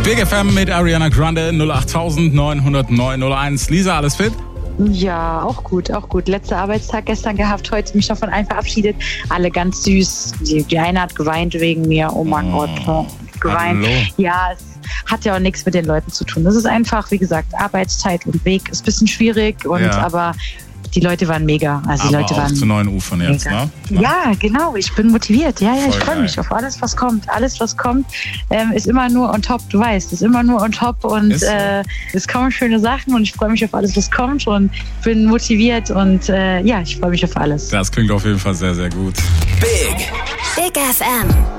Big FM mit Ariana Grande 08000 909 01. Lisa, alles fit? Ja, auch gut. Letzter Arbeitstag gestern gehabt, heute mich noch von allen verabschiedet. Alle ganz süß. Die eine hat geweint wegen mir. Oh mein Gott. Geweint. Hallo. Ja, es hat ja auch nichts mit den Leuten zu tun. Das ist einfach, wie gesagt, Arbeitszeit und Weg ist ein bisschen schwierig. Aber die Leute waren mega. Also die Aber Leute auch waren zu neuen Ufern jetzt, ne? Ja, genau. Ich bin motiviert. Ja, ich freue geil. mich auf alles, was kommt. Alles, was kommt, ist immer nur on top. Du weißt, ist immer nur on top und Ist so. es kommen schöne Sachen und ich freue mich auf alles, was kommt und bin motiviert und ich freue mich auf alles. Das klingt auf jeden Fall sehr, sehr gut. Big FM.